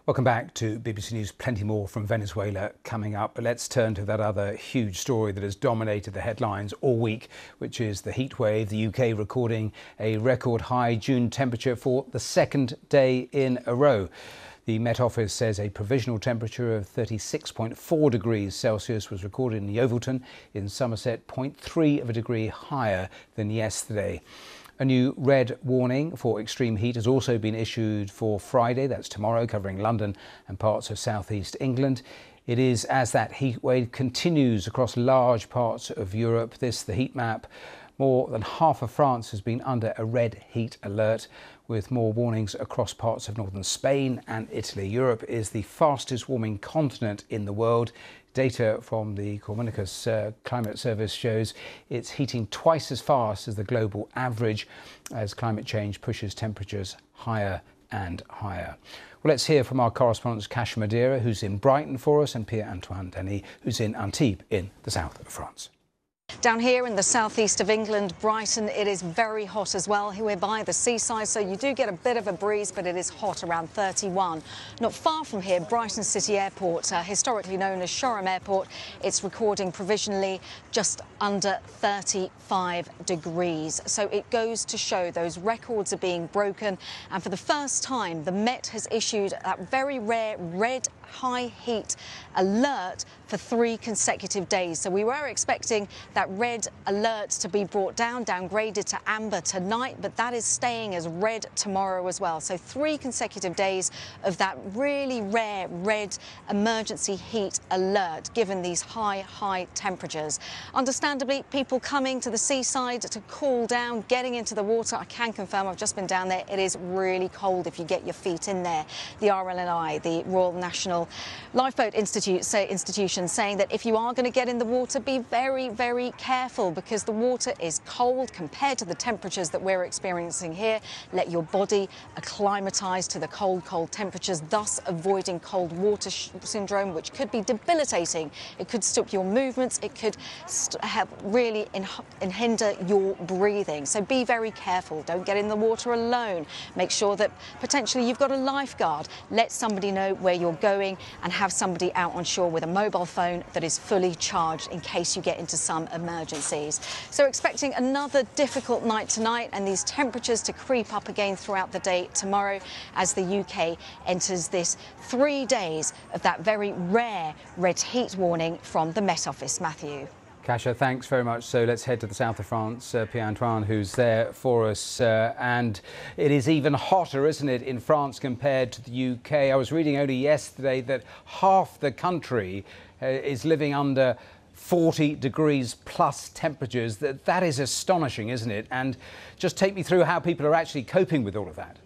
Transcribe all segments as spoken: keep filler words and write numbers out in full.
Welcome back to B B C News. Plenty more from Venezuela coming up, but let's turn to that other huge story that has dominated the headlines all week, which is the heat wave. The U K recording a record high June temperature for the second day in a row. The Met Office says a provisional temperature of thirty-six point four degrees Celsius was recorded in Yeovilton in Somerset, zero point three of a degree higher than yesterday. A new red warning for extreme heat has also been issued for Friday, that's tomorrow, covering London and parts of southeast England. It is as that heat wave continues across large parts of Europe. This, the heat map. More than half of France has been under a red heat alert, with more warnings across parts of northern Spain and Italy. Europe is the fastest warming continent in the world. Data from the Copernicus uh, Climate Service shows it's heating twice as fast as the global average as climate change pushes temperatures higher and higher. Well, let's hear from our correspondents Kasia Madeira, who's in Brighton for us, and Pierre-Antoine Denis, who's in Antibes in the south of France. Down here in the southeast of England, Brighton, it is very hot as well. We're by the seaside, so you do get a bit of a breeze, but it is hot, around thirty-one. Not far from here, Brighton City Airport, uh, historically known as Shoreham Airport, it's recording provisionally just under thirty-five degrees. So it goes to show those records are being broken. And for the first time, the Met has issued that very rare red high heat alert for three consecutive days. So we were expecting that red alert to be brought down, downgraded to amber tonight, but that is staying as red tomorrow as well. So three consecutive days of that really rare red emergency heat alert, given these high, high temperatures. Understandably, people coming to the seaside to cool down, getting into the water. I can confirm, I've just been down there, it is really cold if you get your feet in there. The R L N I, the Royal National Lifeboat Institute, say, institution, saying that if you are going to get in the water, be very, very careful, because the water is cold compared to the temperatures that we're experiencing here. Let your body acclimatise to the cold, cold temperatures, thus avoiding cold water syndrome, which could be debilitating. It could stop your movements. It could have really in, in hinder your breathing. So be very careful. Don't get in the water alone. Make sure that potentially you've got a lifeguard. Let somebody know where you're going, and have somebody out on shore with a mobile phone that is fully charged in case you get into some emergencies. So expecting another difficult night tonight, and these temperatures to creep up again throughout the day tomorrow as the U K enters this three days of that very rare red heat warning from the Met Office. Matthew. Kasia, thanks very much. So let's head to the south of France. Uh, Pierre-Antoine, who's there for us. Uh, and it is even hotter, isn't it, in France compared to the U K? I was reading only yesterday that half the country uh, is living under forty degrees plus temperatures. That, that is astonishing, isn't it? And just take me through how people are actually coping with all of that.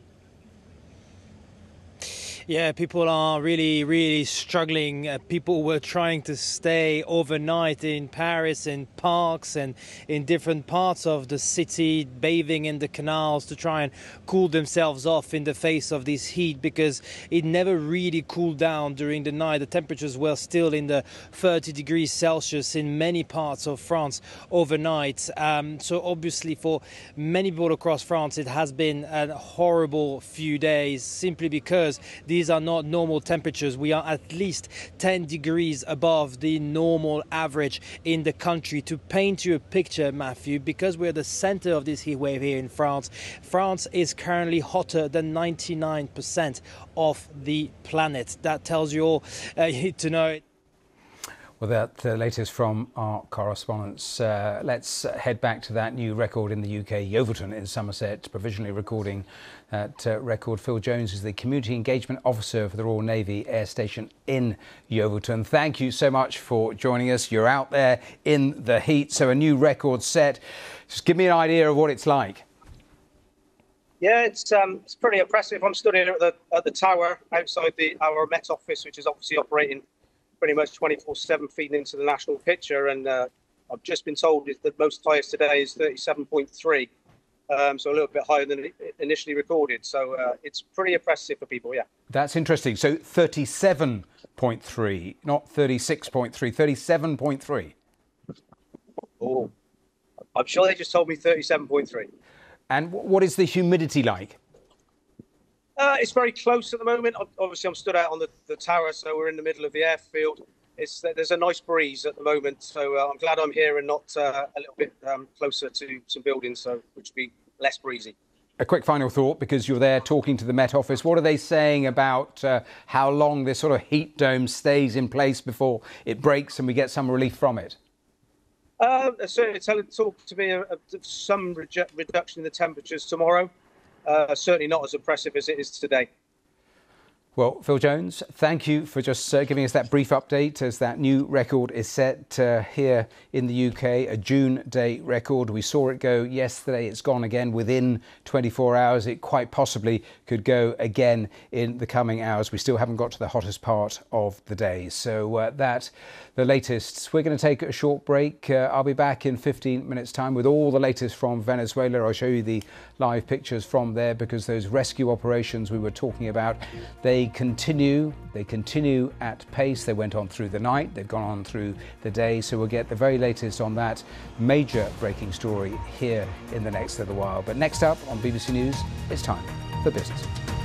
Yeah, people are really, really struggling. Uh, people were trying to stay overnight in Paris, in parks and in different parts of the city, bathing in the canals to try and cool themselves off in the face of this heat, because it never really cooled down during the night. The temperatures were still in the thirty degrees Celsius in many parts of France overnight. Um, so obviously for many people across France, it has been a horrible few days, simply because these are not normal temperatures. We are at least ten degrees above the normal average in the country. To paint you a picture, Matthew, because we're the center of this heat wave here in France, France is currently hotter than ninety-nine percent of the planet. That tells you all uh, you need to know. Well, that uh, latest from our correspondents. Uh, let's head back to that new record in the U K. Yeovilton in Somerset, provisionally recording that uh, record. Phil Jones is the Community Engagement Officer for the Royal Navy Air Station in Yeovilton. Thank you so much for joining us. You're out there in the heat, so a new record set. Just give me an idea of what it's like. Yeah, it's um, it's pretty impressive. I'm stood here at the at the tower outside the our Met Office, which is obviously operating pretty much twenty-four seven, feeding into the national picture, and uh, I've just been told that the most highest today is thirty-seven point three, um, so a little bit higher than initially recorded. So uh, it's pretty impressive for people, yeah. That's interesting. So thirty-seven point three, not thirty-six point three, thirty-seven point three. Oh, I'm sure they just told me thirty-seven point three. And what is the humidity like? Uh, it's very close at the moment. Obviously, I'm stood out on the, the tower, so we're in the middle of the airfield. It's, there's a nice breeze at the moment, so uh, I'm glad I'm here and not uh, a little bit um, closer to some buildings, so which would be less breezy. A quick final thought, because you're there talking to the Met Office. What are they saying about uh, how long this sort of heat dome stays in place before it breaks and we get some relief from it? Uh, certainly, talk to me of some reju- reduction in the temperatures tomorrow. Uh, certainly not as oppressive as it is today. Well, Phil Jones, thank you for just uh, giving us that brief update as that new record is set uh, here in the U K, a June day record. We saw it go yesterday. It's gone again within twenty-four hours. It quite possibly could go again in the coming hours. We still haven't got to the hottest part of the day. So uh, that, the latest. We're going to take a short break. Uh, I'll be back in fifteen minutes time with all the latest from Venezuela. I'll show you the live pictures from there because those rescue operations we were talking about, they continue. They continue at pace. They went on through the night. They've gone on through the day. So we'll get the very latest on that major breaking story here in the next little while. But next up on B B C News, it's time for business.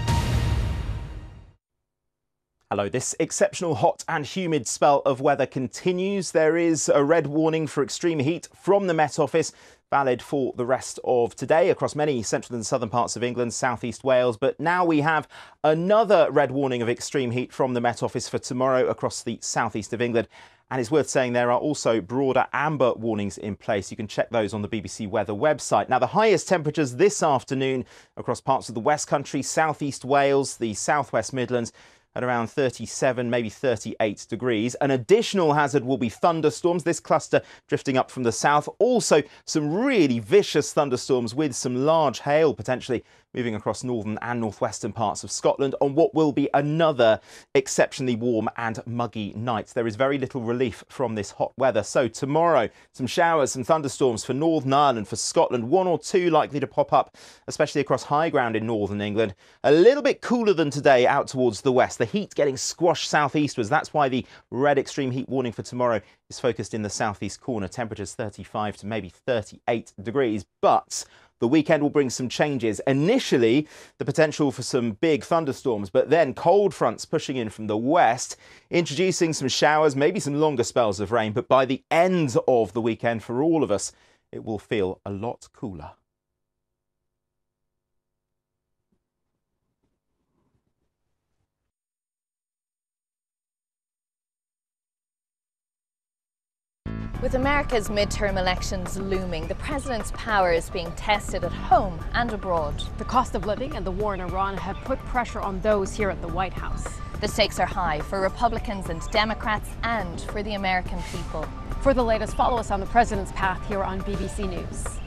Hello, this exceptional hot and humid spell of weather continues. There is a red warning for extreme heat from the Met Office, valid for the rest of today across many central and southern parts of England, southeast Wales. But now we have another red warning of extreme heat from the Met Office for tomorrow across the southeast of England. And it's worth saying there are also broader amber warnings in place. You can check those on the B B C Weather website. Now, the highest temperatures this afternoon across parts of the West Country, southeast Wales, the southwest Midlands, at around thirty-seven, maybe thirty-eight degrees. An additional hazard will be thunderstorms, this cluster drifting up from the south. Also, some really vicious thunderstorms with some large hail potentially moving across northern and northwestern parts of Scotland on what will be another exceptionally warm and muggy night. There is very little relief from this hot weather. So tomorrow, some showers, some thunderstorms for Northern Ireland, for Scotland, one or two likely to pop up, especially across high ground in northern England. A little bit cooler than today out towards the west. The heat getting squashed southeastwards. That's why the red extreme heat warning for tomorrow is focused in the southeast corner. Temperatures thirty-five to maybe thirty-eight degrees. But the weekend will bring some changes. Initially, the potential for some big thunderstorms, but then cold fronts pushing in from the west, introducing some showers, maybe some longer spells of rain. But by the end of the weekend, for all of us, it will feel a lot cooler. With America's midterm elections looming, the president's power is being tested at home and abroad. The cost of living and the war in Iran have put pressure on those here at the White House. The stakes are high for Republicans and Democrats and for the American people. For the latest, follow us on the president's path here on B B C News.